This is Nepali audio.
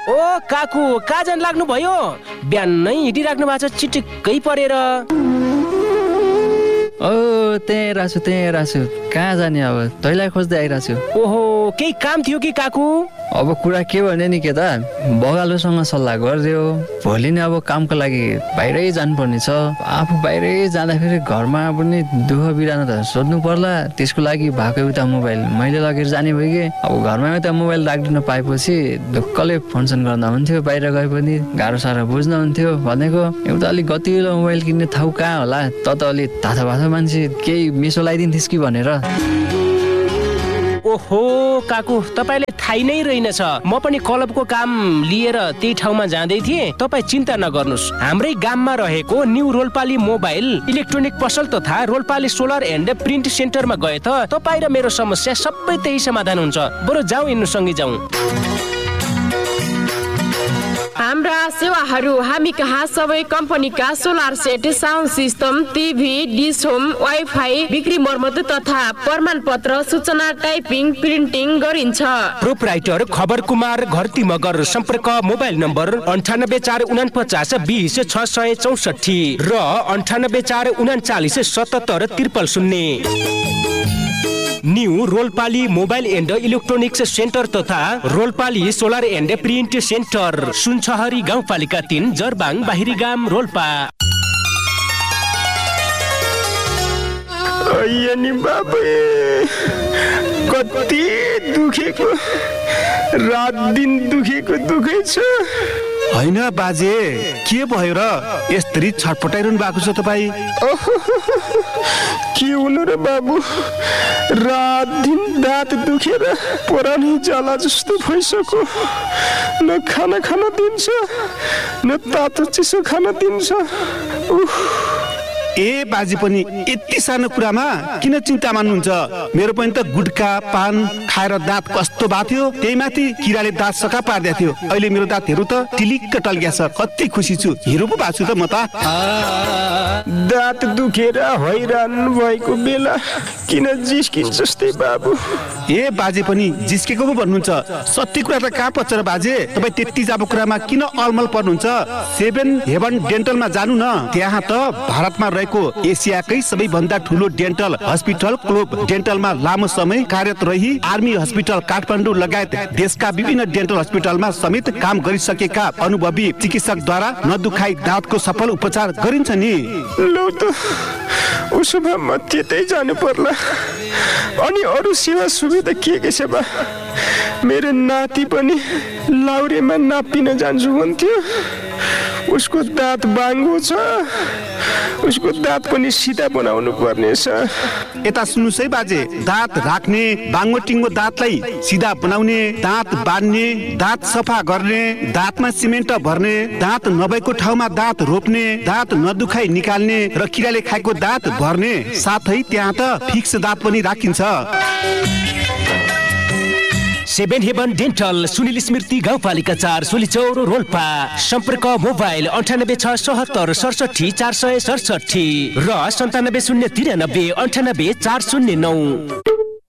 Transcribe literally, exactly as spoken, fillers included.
ओ काकु कहाँ जान लाग्नु भयो? बिहानै हिँडिराख्नु भएको छ चिटिक्कै परेर। ओ त्यही राछु त्यही राछु कहाँ जाने अब तैँलाई खोज्दै आइरहेको छु। ओहो केही काम थियो कि काकु? अब कुरा के भने नि के त बगालोसँग सल्लाह गरिदियो। भोलि नै अब कामको लागि बाहिरै जानुपर्ने छ। आफू बाहिरै जाँदाखेरि घरमा पनि दुःख बिरानो त सोध्नु पर्ला। त्यसको लागि भएको एउटा मोबाइल मैले लगेर जाने भयो कि अब घरमा एउटा मोबाइल राखिदिन पाएपछि ढुक्कले फोनसन गर्दा हुन्थ्यो। बाहिर गए पनि गाह्रो साह्रो बुझ्न हुन्थ्यो। भनेको एउटा अलिक गतिलो मोबाइल किन्ने ठाउँ कहाँ होला? त त अलिक थाहा भाषा मान्छे केही मिसो लगाइदिन्थिस् कि भनेर। ओहो काकु तपाईँले थाहै नै रहेनछ। म पनि क्लबको काम लिएर त्यही ठाउँमा जाँदै थिएँ। तपाईँ चिन्ता नगर्नुहोस्। हाम्रै गाममा रहेको न्यू रोल्पाली मोबाइल इलेक्ट्रोनिक पसल तथा रोल्पाली सोलर एन्ड प्रिन्ट सेन्टरमा गए त तपाईँ र मेरो समस्या सबै त्यही समाधान हुन्छ। बरु जाउँ यिनीहरू सँगै जाउँ। हाम्रा सेवाहरू हामी कहाँ सबै कम्पनीका solar set, sound system, TV, dish home, wifi, बिक्री मर्मत तथा प्रमाणपत्र, सूचना टाइपिङ, प्रिन्टिङ गरिन्छ। प्रोपराइटर खबर कुमार घरती मगर। सम्पर्क मोबाइल नम्बर अन्ठानब्बे चार उनपचास बिस छ सय चौसठी र अन्ठानब्बे चार उन्चालिस सतहत्तर त्रिपल शून्य। New रोल्पाली mobile and electronics centre तथा रोल्पाली सोलर एन्ड प्रिन्ट सेन्टर, सुनछहरी गाउँपालिका तीन, जरबाङ बाहिरी गाम, रोल्पा। नि बाबे कति दुखेको, रात दिन दुखेको दुखै छ। होइन बाजे के भयो र यस्तरी छटपटाइरहनु भएको छ तपाईँ? के हुनु र बाबु, रात दिन दाँत दुखेर पुरानै जाला जस्तो भइसक्यो। न खाना खान दिन्छ न तातो चिसो खान दिन्छ। ए बाजे पनि यति सानो कुरामा किन चिन्ता मान्नुहुन्छ? मेरो पनि त गुटखा पान खाएर दाँत कस्तो भएको थियो। त्यही माथि किराले दाँत सका पारिदिएको थियो। अहिले मेरो दाँतहरू त टिलिक्क टल्किया छ। कति खुसी छु। हिरो पो भएको छु त म त। दाँत दुखेर हैरान भएको बेला किन जिस्किन्छ जस्तै बाबु? ए बाजे पनि जिस्केको पो भन्नुहुन्छ? सत्य कुरा त कहाँ पर्छ र बाजे? तपाईँ त्यति जाबो कुरामा किन अलमल पर्नुहुन्छ? सेभेन हेभन डेन्टलमा जानु न। त्यहाँ त भारतमा रहेको एसियाकै सबैभन्दा ठुलो डेन्टल हस्पिटल क्लोब डेन्टलमा लामो समय कार्यरत रही आर्मी हस्पिटल काठमाडौँ लगायत देशका विभिन्न डेन्टल हस्पिटलमा समेत काम गरिसकेका अनुभवी चिकित्सकद्वारा नदुखाई दाँतको सफल उपचार गरिन्छ नि। लौ त उसो भए म त्यतै जानु पर्ला। अनि अरू सेवा सुविधा के के छ बा? मेरो नाति पनि लाउरेमा नापिन जान्छु भन्थ्यो। उसको दाँत बाङ्गो छ। उसको दाँत पनि सिधा बनाउनु पर्नेछ। यता सुन्नुहोस् है बाजे, दाँत राख्ने, बाङ्गो टिङ्गो दाँतलाई सिधा बनाउने, दाँत बाँध्ने, दाँत सफा गर्ने, दाँतमा सिमेन्ट भर्ने, दाँत नभएको ठाउँमा दाँत रोप्ने, दाँत नदुखाई निकाल्ने र किराले खाएको दाँत भर्ने, साथै त्यहाँ त फिक्स दाँत पनि राखिन्छ। सेभेन हेभन डेन्टल, सुनिल स्मृति गाउँपालिका चार, सोलीचौर, रोल्पा। सम्पर्क मोबाइल अन्ठानब्बे छ सतहत्तर सडसठी चार सय सडसठी र सन्तानब्बे शून्य तिरानब्बे अन्ठानब्बे चार शून्य नौ।